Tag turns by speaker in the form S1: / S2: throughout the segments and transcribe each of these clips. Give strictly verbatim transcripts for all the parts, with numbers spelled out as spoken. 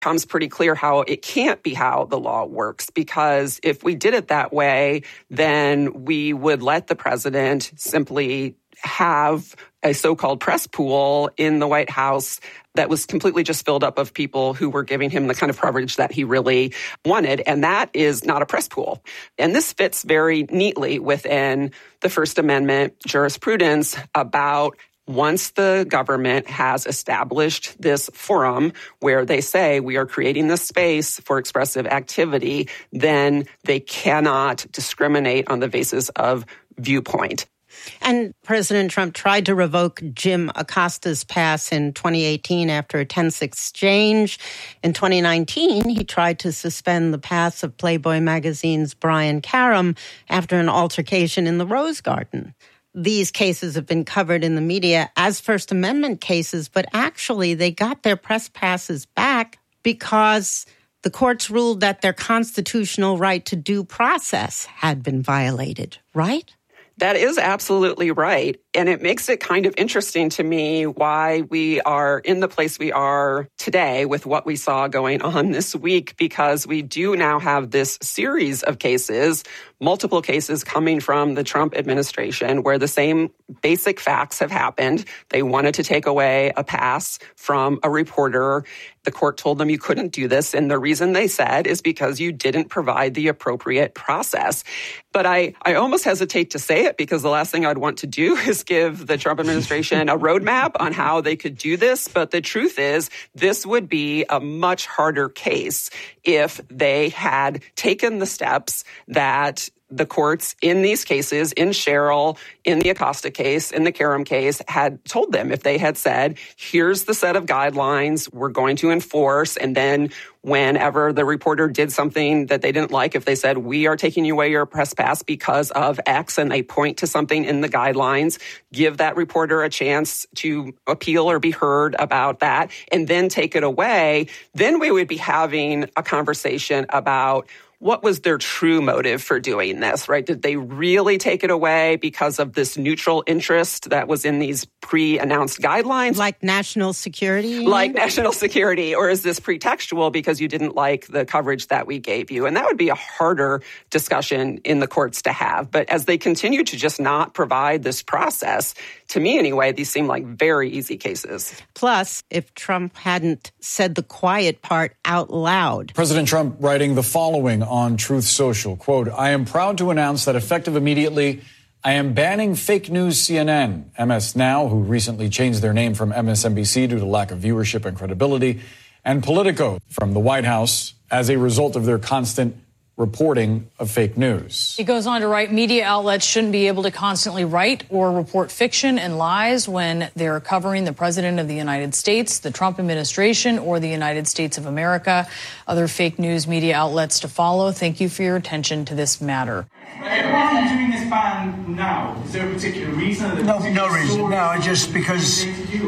S1: becomes pretty clear how it can't be how the law works, because if we did it that way, then we would let the president simply have a so-called press pool in the White House that was completely just filled up of people who were giving him the kind of coverage that he really wanted. And that is not a press pool. And this fits very neatly within the First Amendment jurisprudence about once the government has established this forum where they say we are creating this space for expressive activity, then they cannot discriminate on the basis of viewpoint.
S2: And President Trump tried to revoke Jim Acosta's pass in twenty eighteen after a tense exchange. In twenty nineteen, he tried to suspend the pass of Playboy magazine's Brian Karem after an altercation in the Rose Garden. These cases have been covered in the media as First Amendment cases, but actually they got their press passes back because the courts ruled that their constitutional right to due process had been violated, right?
S1: That is absolutely right. And it makes it kind of interesting to me why we are in the place we are today with what we saw going on this week, because we do now have this series of cases, multiple cases coming from the Trump administration where the same basic facts have happened. They wanted to take away a pass from a reporter. The court told them you couldn't do this. And the reason they said is because you didn't provide the appropriate process. But I, I almost hesitate to say it because the last thing I'd want to do is give the Trump administration a roadmap on how they could do this. But the truth is, this would be a much harder case if they had taken the steps that the courts in these cases, in Sherrill, in the Acosta case, in the Karem case, had told them. If they had said, here's the set of guidelines we're going to enforce, and then whenever the reporter did something that they didn't like, if they said, we are taking away your press pass because of X, and they point to something in the guidelines, give that reporter a chance to appeal or be heard about that, and then take it away, then we would be having a conversation about what was their true motive for doing this, right? Did they really take it away because of this neutral interest that was in these pre-announced guidelines?
S2: Like national security?
S1: Like national security. Or is this pretextual because you didn't like the coverage that we gave you? And that would be a harder discussion in the courts to have. But as they continue to just not provide this process, to me anyway, these seem like very easy cases.
S2: Plus, if Trump hadn't said the quiet part out loud.
S3: President Trump writing the following on Truth Social, quote, I am proud to announce that effective immediately, I am banning fake news C N N, M S Now, who recently changed their name from M S N B C due to lack of viewership and credibility, and Politico from the White House as a result of their constant reporting of fake news.
S4: He goes on to write, media outlets shouldn't be able to constantly write or report fiction and lies when they're covering the president of the United States, the Trump administration, or the United States of America. Other fake news media outlets to follow. Thank you for your attention to this matter.
S5: Why are you doing this ban now? Is there a particular reason?
S6: No, no reason. No, it's just because.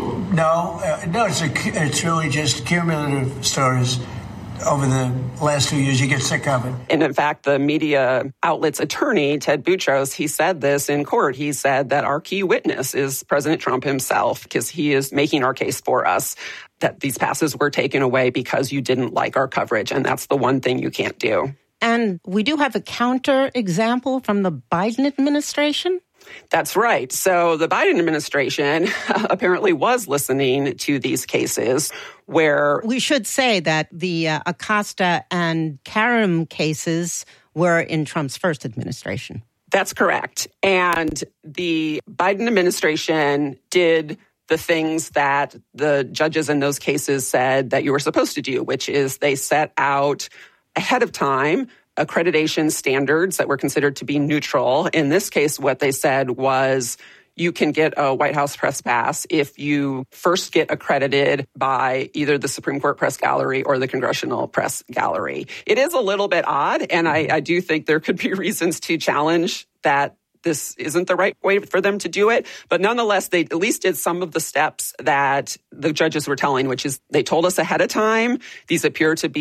S6: No, uh, no, it's a, it's really just cumulative stories. Over the last two years, you get sick of it.
S1: And in fact, the media outlet's attorney, Ted Boutros, he said this in court. He said that our key witness is President Trump himself, because he is making our case for us that these passes were taken away because you didn't like our coverage. And that's the one thing you can't do.
S2: And we do have a counter example from the Biden administration.
S1: That's right. So the Biden administration apparently was listening to these cases where...
S2: We should say that the uh, Acosta and Karem cases were in Trump's first administration.
S1: That's correct. And the Biden administration did the things that the judges in those cases said that you were supposed to do, which is they set out ahead of time accreditation standards that were considered to be neutral. In this case, what they said was you can get a White House press pass if you first get accredited by either the Supreme Court Press Gallery or the Congressional Press Gallery. It is a little bit odd, and I, I do think there could be reasons to challenge that this isn't the right way for them to do it. But nonetheless, they at least did some of the steps that the judges were telling, which is they told us ahead of time. These appear to be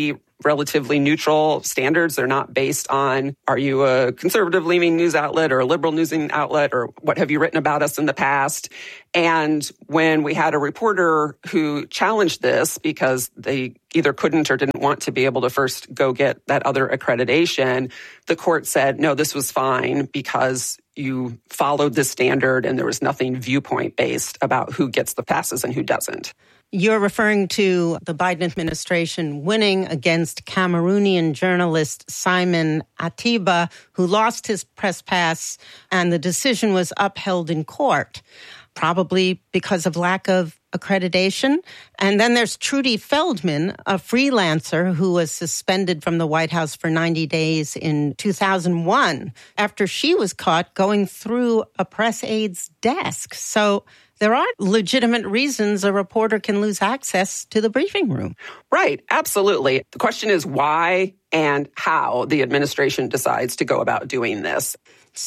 S1: relatively neutral standards. They're not based on, are you a conservative-leaning news outlet or a liberal news outlet, or what have you written about us in the past? And when we had a reporter who challenged this because they either couldn't or didn't want to be able to first go get that other accreditation, the court said, no, this was fine because you followed this standard and there was nothing viewpoint-based about who gets the passes and who doesn't.
S2: You're referring to the Biden administration winning against Cameroonian journalist Simon Atiba, who lost his press pass, and the decision was upheld in court, probably because of lack of accreditation. And then there's Trudy Feldman, a freelancer who was suspended from the White House for ninety days in two thousand one after she was caught going through a press aide's desk. So there are legitimate reasons a reporter can lose access to the briefing room.
S1: Right, absolutely. The question is why and how the administration decides to go about doing this.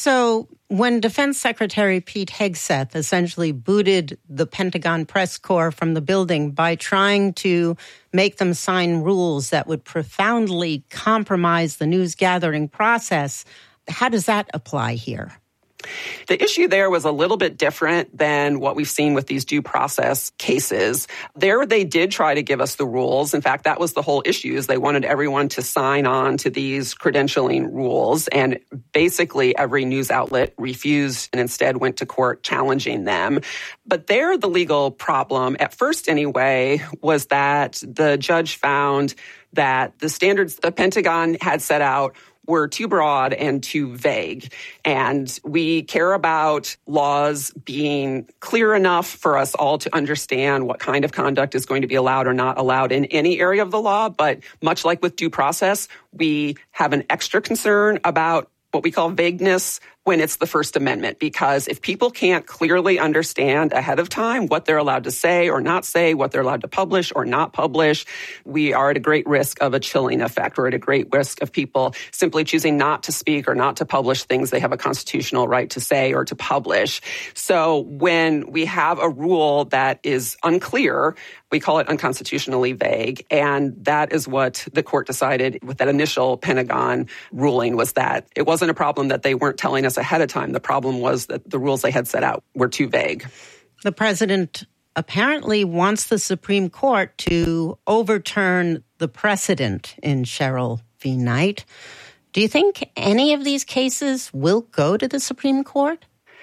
S2: So when Defense Secretary Pete Hegseth essentially booted the Pentagon press corps from the building by trying to make them sign rules that would profoundly compromise the news gathering process, how does that apply here?
S1: The issue there was a little bit different than what we've seen with these due process cases. There, they did try to give us the rules. In fact, that was the whole issue, is they wanted everyone to sign on to these credentialing rules. And basically, every news outlet refused and instead went to court challenging them. But there, the legal problem, at first anyway, was that the judge found that the standards the Pentagon had set out were too broad and too vague. And we care about laws being clear enough for us all to understand what kind of conduct is going to be allowed or not allowed in any area of the law. But much like with due process, we have an extra concern about what we call vagueness when it's the First Amendment, because if people can't clearly understand ahead of time what they're allowed to say or not say, what they're allowed to publish or not publish, we are at a great risk of a chilling effect. We're at a great risk of people simply choosing not to speak or not to publish things they have a constitutional right to say or to publish. So when we have a rule that is unclear, we call it unconstitutionally vague. And that is what the court decided with that initial Pentagon ruling, was that it wasn't a problem that they weren't telling us ahead of time. The problem was that the rules they had set out were too vague.
S2: The president apparently wants the Supreme Court to overturn the precedent in Sherrill v. Knight. Do you think any of these cases will go to the Supreme Court?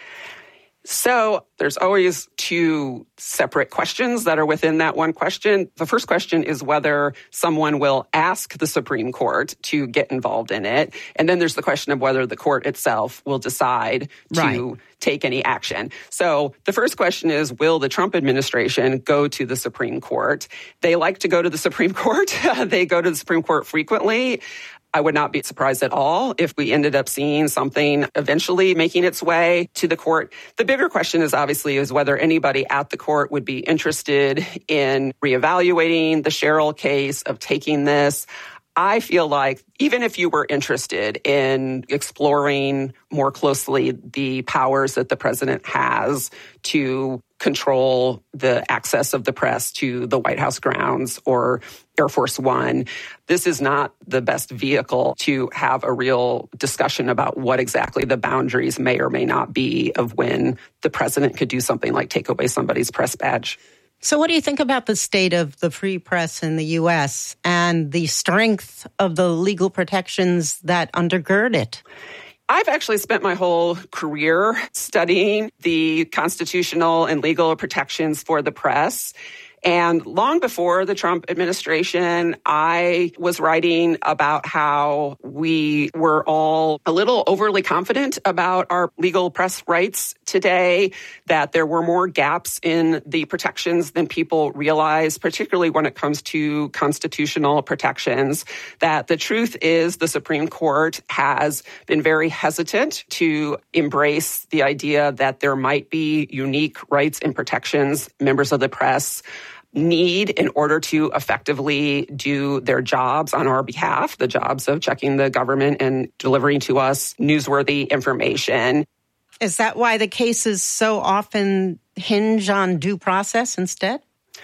S1: So there's always two separate questions that are within that one question. The first question is whether someone will ask the Supreme Court to get involved in it. And then there's the question of whether the court itself will decide to right. take any action. So the first question is, will the Trump administration go to the Supreme Court? They like to go to the Supreme Court. They go to the Supreme Court frequently. I would not be surprised at all if we ended up seeing something eventually making its way to the court. The bigger question is obviously is whether anybody at the court would be interested in reevaluating the Sherrill case, of taking this. I feel like even if you were interested in exploring more closely the powers that the president has to control the access of the press to the White House grounds or Air Force One, this is not the best vehicle to have a real discussion about what exactly the boundaries may or may not be of when the president could do something like take away somebody's press badge.
S2: So what do you think about the state of the free press in the U S and the strength of the legal protections that undergird it?
S1: I've actually spent my whole career studying the constitutional and legal protections for the press. And long before the Trump administration, I was writing about how we were all a little overly confident about our legal press rights today, that there were more gaps in the protections than people realize, particularly when it comes to constitutional protections, that the truth is the Supreme Court has been very hesitant to embrace the idea that there might be unique rights and protections members of the press need in order to effectively do their jobs on our behalf, the jobs of checking the government and delivering to us newsworthy information.
S2: Is that why the cases so often hinge on due process instead?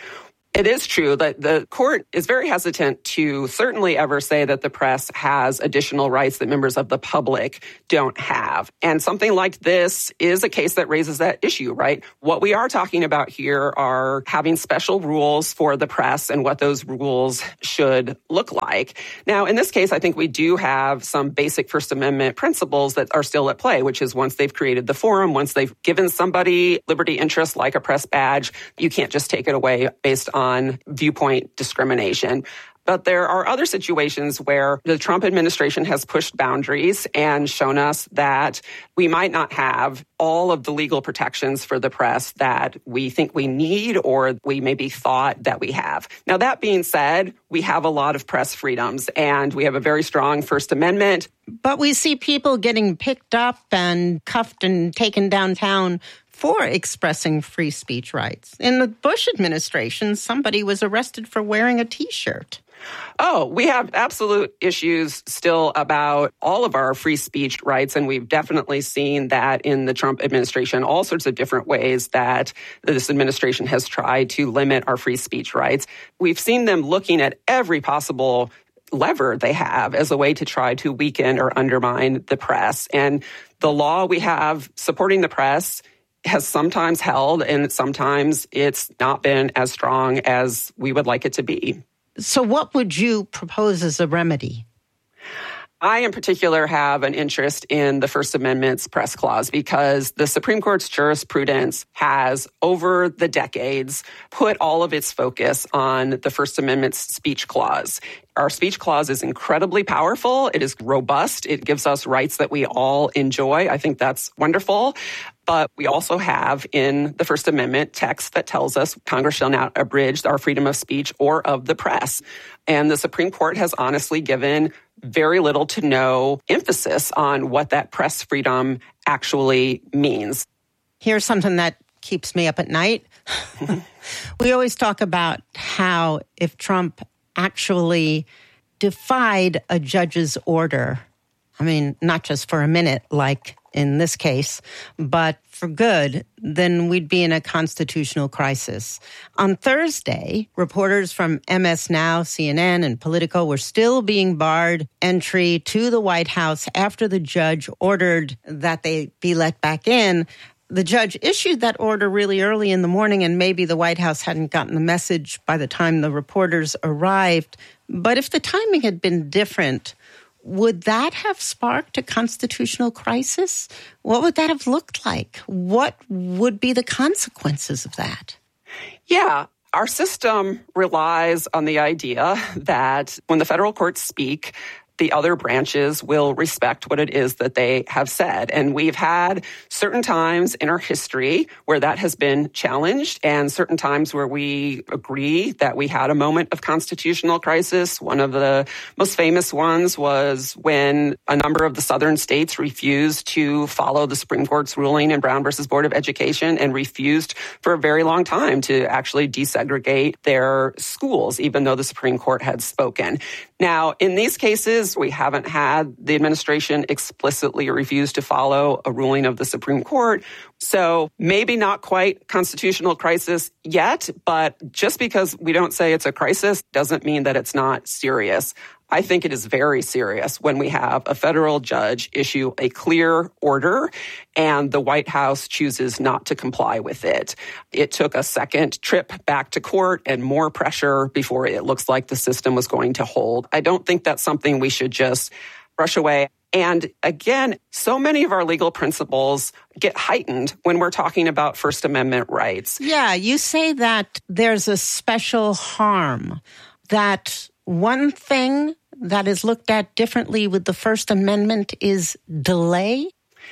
S1: It is true that the court is very hesitant to certainly ever say that the press has additional rights that members of the public don't have. And something like this is a case that raises that issue, right? What we are talking about here are having special rules for the press and what those rules should look like. Now, in this case, I think we do have some basic First Amendment principles that are still at play, which is once they've created the forum, once they've given somebody liberty interest like a press badge, you can't just take it away based on on viewpoint discrimination. But there are other situations where the Trump administration has pushed boundaries and shown us that we might not have all of the legal protections for the press that we think we need or we maybe thought that we have. Now, that being said, we have a lot of press freedoms and we have a very strong First Amendment.
S2: But we see people getting picked up and cuffed and taken downtown for expressing free speech rights. In the Bush administration, somebody was arrested for wearing a T-shirt.
S1: Oh, we have absolute issues still about all of our free speech rights, and we've definitely seen that in the Trump administration, all sorts of different ways that this administration has tried to limit our free speech rights. We've seen them looking at every possible lever they have as a way to try to weaken or undermine the press. And the law we have supporting the press has sometimes held, and sometimes it's not been as strong as we would like it to be.
S2: So what would you propose as a remedy?
S1: I, in particular, have an interest in the First Amendment's press clause because the Supreme Court's jurisprudence has, over the decades, put all of its focus on the First Amendment's speech clause. Our speech clause is incredibly powerful. It is robust. It gives us rights that we all enjoy. I think that's wonderful. But we also have in the First Amendment text that tells us Congress shall not abridge our freedom of speech or of the press. And the Supreme Court has honestly given very little to no emphasis on what that press freedom actually means.
S2: Here's something that keeps me up at night. We always talk about how if Trump actually defied a judge's order, I mean, not just for a minute, like in this case, but for good, then we'd be in a constitutional crisis. On Thursday, reporters from M S Now, C N N, and Politico were still being barred entry to the White House after the judge ordered that they be let back in. The judge issued that order really early in the morning, and maybe the White House hadn't gotten the message by the time the reporters arrived. But if the timing had been different, would that have sparked a constitutional crisis? What would that have looked like? What would be the consequences of that?
S1: Yeah, our system relies on the idea that when the federal courts speak, the other branches will respect what it is that they have said. And we've had certain times in our history where that has been challenged and certain times where we agree that we had a moment of constitutional crisis. One of the most famous ones was when a number of the southern states refused to follow the Supreme Court's ruling in Brown versus Board of Education and refused for a very long time to actually desegregate their schools, even though the Supreme Court had spoken. Now, in these cases, we haven't had the administration explicitly refuse to follow a ruling of the Supreme Court. So maybe not quite constitutional crisis yet, but just because we don't say it's a crisis doesn't mean that it's not serious. I think it is very serious when we have a federal judge issue a clear order and the White House chooses not to comply with it. It took a second trip back to court and more pressure before it looks like the system was going to hold. I don't think that's something we should just brush away. And again, so many of our legal principles get heightened when we're talking about First Amendment rights.
S2: Yeah, you say that there's a special harm, that one thing that is looked at differently with the First Amendment is delay?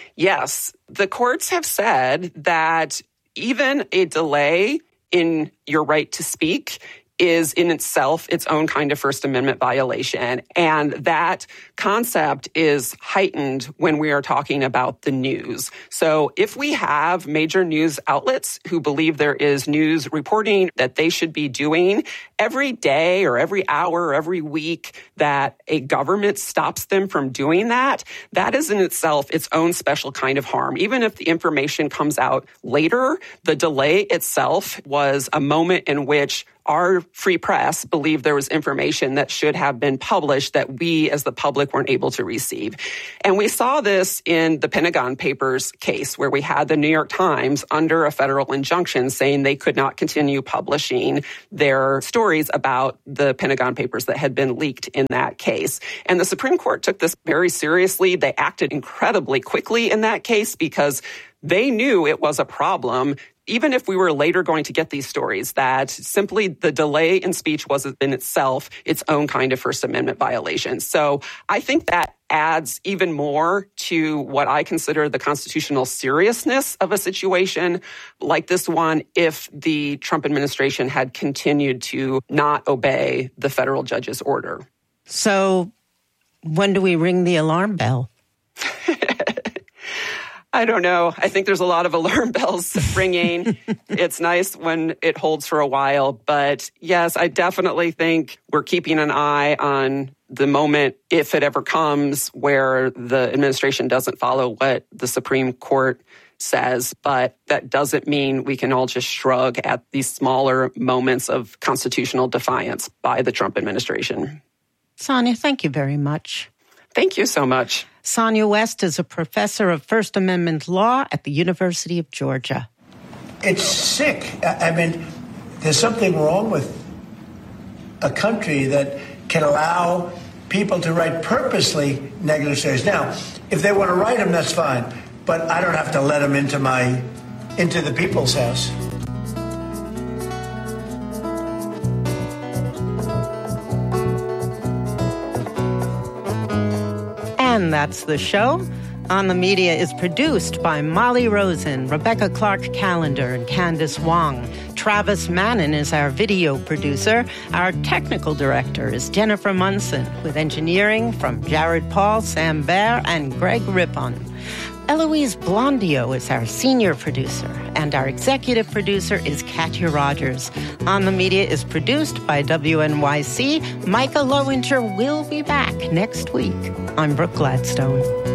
S1: Yes. The courts have said that even a delay in your right to speak is in itself its own kind of First Amendment violation. And that concept is heightened when we are talking about the news. So if we have major news outlets who believe there is news reporting that they should be doing, every day or every hour or every week that a government stops them from doing that, that is in itself its own special kind of harm. Even if the information comes out later, the delay itself was a moment in which our free press believed there was information that should have been published that we as the public weren't able to receive. And we saw this in the Pentagon Papers case, where we had the New York Times under a federal injunction saying they could not continue publishing their stories about the Pentagon Papers that had been leaked in that case. And the Supreme Court took this very seriously. They acted incredibly quickly in that case because they knew it was a problem, even if we were later going to get these stories, that simply the delay in speech was in itself its own kind of First Amendment violation. So I think that adds even more to what I consider the constitutional seriousness of a situation like this one if the Trump administration had continued to not obey the federal judge's order.
S2: So when do we ring the alarm bell?
S1: I don't know. I think there's a lot of alarm bells ringing. It's nice when it holds for a while. But yes, I definitely think we're keeping an eye on the moment, if it ever comes, where the administration doesn't follow what the Supreme Court says. But that doesn't mean we can all just shrug at these smaller moments of constitutional defiance by the Trump administration.
S2: Sonia, thank you very much.
S1: Thank you so much.
S2: Sonia West is a professor of First Amendment law at the University of Georgia.
S6: It's sick. I mean, there's something wrong with a country that can allow people to write purposely negative stories. Now, if they want to write them, that's fine. But I don't have to let them into my, into the people's house.
S2: And that's the show. On the Media is produced by Molly Rosen, Rebecca Clark-Callender, and Candace Wong. Travis Mannon is our video producer. Our technical director is Jennifer Munson, with engineering from Jared Paul, Sam Baer, and Greg Rippon. Eloise Blondio is our senior producer, and our executive producer is Katya Rogers. On the Media is produced by W N Y C. Micah Lowinger will be back next week. I'm Brooke Gladstone.